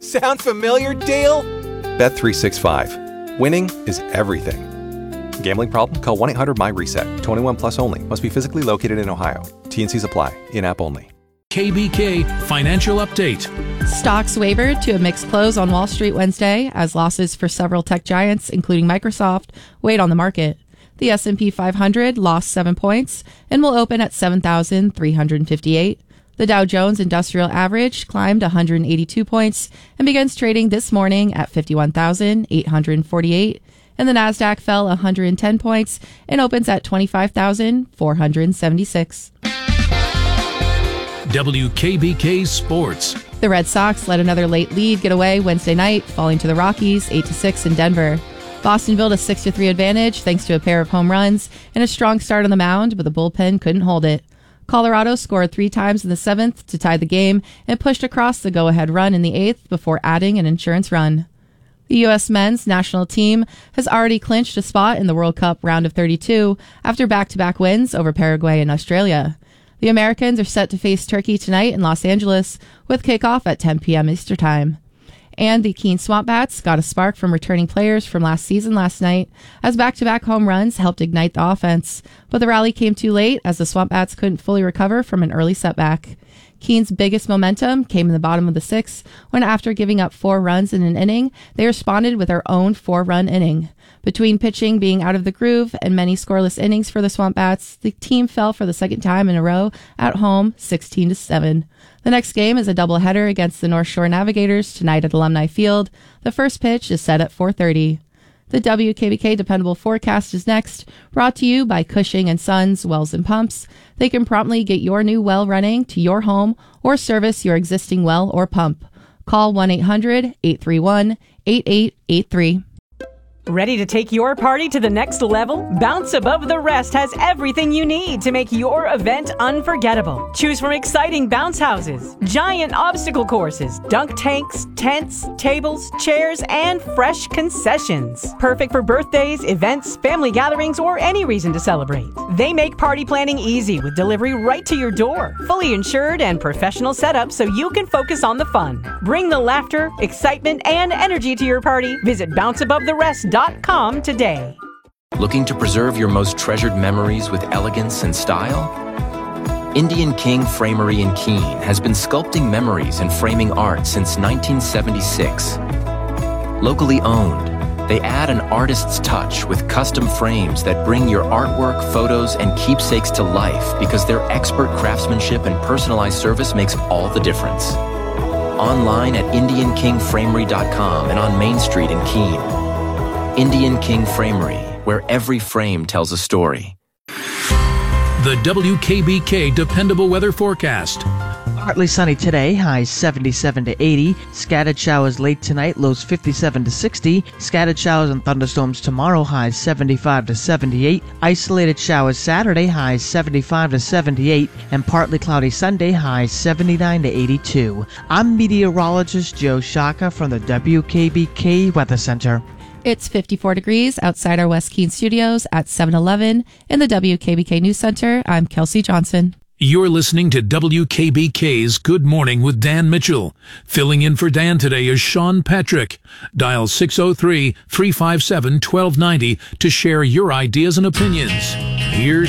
Sound familiar, Dale? Bet365. Winning is everything. Gambling problem? Call 1-800-MY-RESET. 21 plus only. Must be physically located in Ohio. T&Cs apply. In-app only. KBK Financial Update. Stocks wavered to a mixed close on Wall Street Wednesday as losses for several tech giants, including Microsoft, weighed on the market. The S&P 500 lost 7 points and will open at 7,358. The Dow Jones Industrial Average climbed 182 points and begins trading this morning at 51,848. And the Nasdaq fell 110 points and opens at 25,476. WKBK Sports. The Red Sox let another late lead get away Wednesday night, falling to the Rockies 8-6 in Denver. Boston built a 6-3 advantage thanks to a pair of home runs and a strong start on the mound, but the bullpen couldn't hold it. Colorado scored 3 times in the 7th to tie the game and pushed across the go-ahead run in the 8th before adding an insurance run. The U.S. men's national team has already clinched a spot in the World Cup round of 32 after back-to-back wins over Paraguay and Australia. The Americans are set to face Turkey tonight in Los Angeles with kickoff at 10 p.m. Eastern Time. And the Keene Swamp Bats got a spark from returning players from last season last night as back-to-back home runs helped ignite the offense. But the rally came too late as the Swamp Bats couldn't fully recover from an early setback. Keene's biggest momentum came in the bottom of the 6th when, after giving up 4 runs in an inning, they responded with their own 4-run inning. Between pitching being out of the groove and many scoreless innings for the Swamp Bats, the team fell for the second time in a row at home 16-7. The next game is a doubleheader against the North Shore Navigators tonight at Alumni Field. The first pitch is set at 4:30. The WKBK Dependable Forecast is next, brought to you by Cushing & Sons Wells and Pumps. They can promptly get your new well running to your home or service your existing well or pump. Call 1-800-831-8883. Ready to take your party to the next level? Bounce Above the Rest has everything you need to make your event unforgettable. Choose from exciting bounce houses, giant obstacle courses, dunk tanks, tents, tables, chairs, and fresh concessions. Perfect for birthdays, events, family gatherings, or any reason to celebrate. They make party planning easy with delivery right to your door. Fully insured and professional setup so you can focus on the fun. Bring the laughter, excitement, and energy to your party. Visit bounceabovetherest.com today. Looking to preserve your most treasured memories with elegance and style? Indian King Framery in Keene has been sculpting memories and framing art since 1976. Locally owned, they add an artist's touch with custom frames that bring your artwork, photos, and keepsakes to life because their expert craftsmanship and personalized service makes all the difference. Online at IndianKingFramery.com and on Main Street in Keene. Indian King Framery, where every frame tells a story. The WKBK Dependable Weather Forecast. Partly sunny today, highs 77 to 80. Scattered showers late tonight, lows 57 to 60. Scattered showers and thunderstorms tomorrow, highs 75 to 78. Isolated showers Saturday, highs 75 to 78. And partly cloudy Sunday, highs 79 to 82. I'm meteorologist Joe Shaka from the WKBK Weather Center. It's 54 degrees outside our West Keene studios at 7-Eleven. In the WKBK News Center, I'm Kelsey Johnson. You're listening to WKBK's Good Morning with Dan Mitchell. Filling in for Dan today is Sean Patrick. Dial 603-357-1290 to share your ideas and opinions. Here's